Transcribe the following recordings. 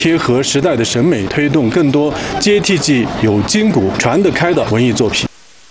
贴合时代的审美，推动更多接地气、有筋骨、传得开的文艺作品。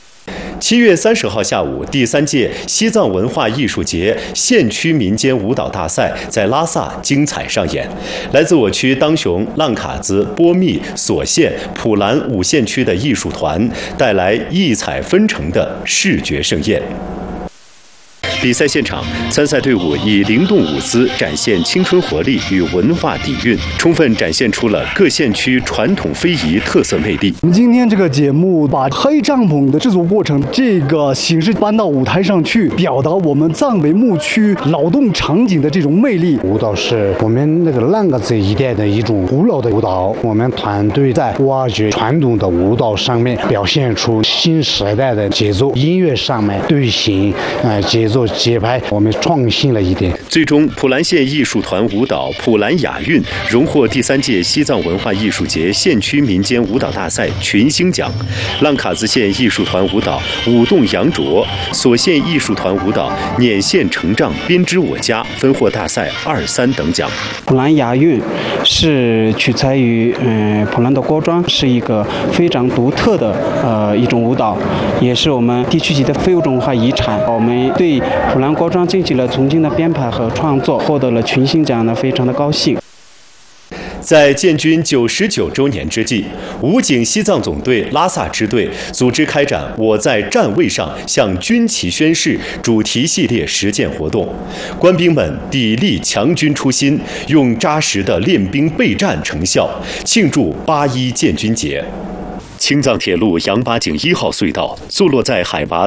7月30号下午，第3届西藏文化艺术节县区民间舞蹈大赛在拉萨精彩上演。来自我区当雄、浪卡兹、波密、索县、普兰5县区的艺术团带来异彩纷呈的视觉盛宴。比赛现场，参赛队伍以灵动舞姿展现青春活力与文化底蕴，充分展现出了各县区传统非遗特色魅力。 我们今天这个节目把黑帐篷的制作过程这个形式搬到舞台上去，表达我们藏北牧区劳动场景的这种魅力。 舞蹈是我们那个浪嘎子一带的一种古老的舞蹈，我们团队在挖掘传统的舞蹈上面表现出新时代的节奏，音乐上面队形节奏节拍我们创新了一点。 最终，普兰县艺术团舞蹈普兰雅韵荣获第3届西藏文化艺术节县区民间舞蹈大赛群星奖。浪卡兹县艺术团舞蹈舞动羊卓，索县艺术团舞蹈捻线成丈编织我家分获大赛2、3等奖。 普兰雅韵是取材于普兰的锅庄，是一个非常独特的一种舞蹈，也是我们地区级的非物质文化遗产。我们对普兰锅庄进行了重新的编排和创作，获得了群星奖呢，非常的高兴。 在建军99周年之际，武警西藏总队拉萨支队组织开展"我在站位上向军旗宣誓"主题系列实践活动，官兵们砥砺强军初心，用扎实的练兵备战成效，庆祝8·1建军节。青藏铁路羊八井1号隧道坐落在海拔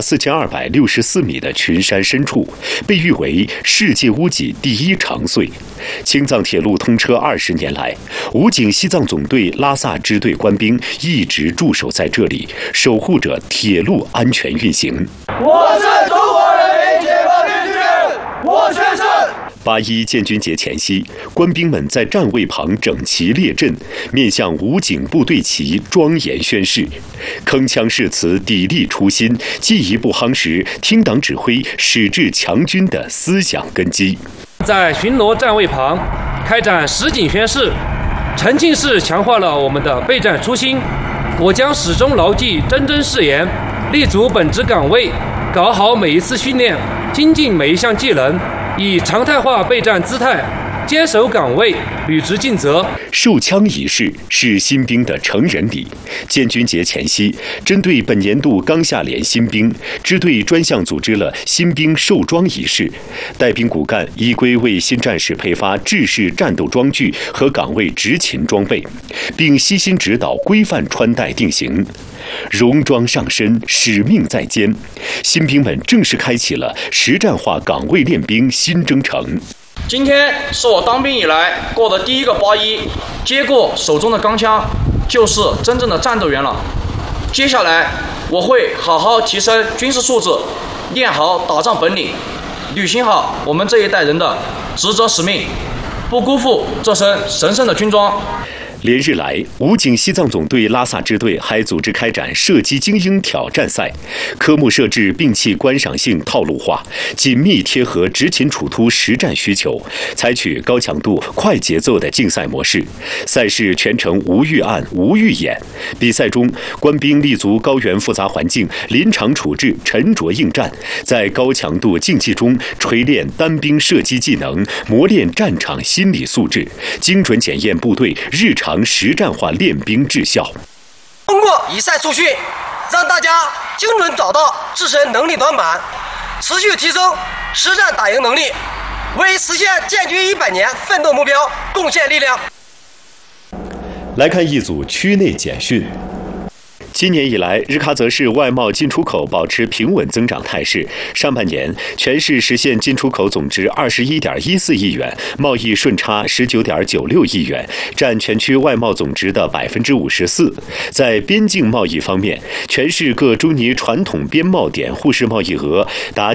4264米的群山深处，被誉为世界屋脊第1长隧。青藏铁路通车20年来，武警西藏总队拉萨支队官兵一直驻守在这里，守护着铁路安全运行。 我是中国人民解放军军人，我宣誓。 8·1建军节前夕，官兵们在站位旁整齐列阵，面向武警部队旗庄严宣誓，铿锵誓词，砥砺初心，进一步夯实听党指挥、矢志强军的思想根基。 在巡逻站位旁开展实景宣誓，沉浸式强化了我们的备战初心。我将始终牢记铮铮誓言，立足本职岗位，搞好每一次训练，精进每一项技能，以常态化备战姿态坚守岗位，履职尽责。 授枪仪式是新兵的成人礼。建军节前夕，针对本年度刚下连新兵，支队专项组织了新兵授装仪式，带兵骨干依规为新战士配发制式战斗装具和岗位执勤装备，并悉心指导规范穿戴定型。戎装上身，使命在肩，新兵们正式开启了实战化岗位练兵新征程。 今天是我当兵以来过的第1个8·1，接过手中的钢枪，就是真正的战斗员了。接下来我会好好提升军事素质，练好打仗本领，履行好我们这一代人的职责使命，不辜负这身神圣的军装。 连日来，武警西藏总队拉萨支队还组织开展射击精英挑战赛，科目设置兵器观赏性套路化，紧密贴合执勤处突实战需求，采取高强度、快节奏的竞赛模式。赛事全程无预案、无预演。比赛中，官兵立足高原复杂环境，临场处置，沉着应战，在高强度竞技中锤炼单兵射击技能，磨练战场心理素质，精准检验部队日常实战化练兵质效。 通过以赛促训，让大家精准找到自身能力短板，持续提升实战打赢能力，为实现建军100年奋斗目标贡献力量。 来看一组区内简讯。今年以来，日喀则市外贸进出口保持平稳增长态势。上半年，全市实现进出口总值21.14亿元，贸易顺差19.96亿元，占全区外贸总值的54%。在边境贸易方面，全市各中尼传统边贸点互市贸易额达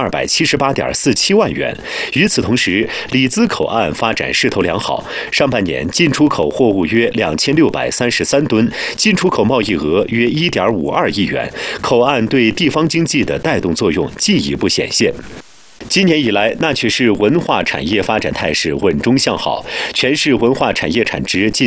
7278.47万元。与此同时，里兹口岸发展势头良好，上半年进出口货物约2633吨，进出口贸易额约1.52亿元，口岸对地方经济的带动作用进一步显现。 今年以来，那曲市文化产业发展态势稳中向好，全市文化产业产值近